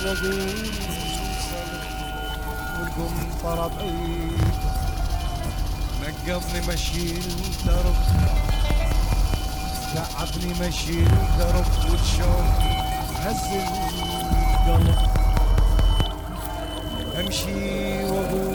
واقول والقنطرة بعيد نقضني مشي الدرب تعبني مشي الدرب والشوق هز القلب امشي واقول